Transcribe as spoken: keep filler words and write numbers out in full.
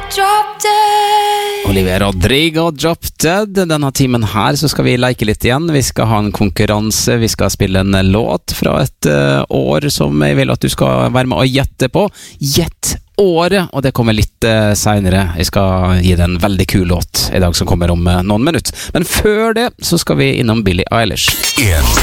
Drop Dead. Olivia Rodrigo, Drop Dead. Denne timen her så skal vi leke litt igjen. Vi skal ha en konkurranse, vi skal spille en låt fra et uh, år som jeg vil at du skal være med og gjette på. Gjett året, og det kommer litt uh, senere. Jeg skal gi deg en veldig kul låt i dag som kommer om uh, noen minutter. Men før det så skal vi innom Billie Eilish.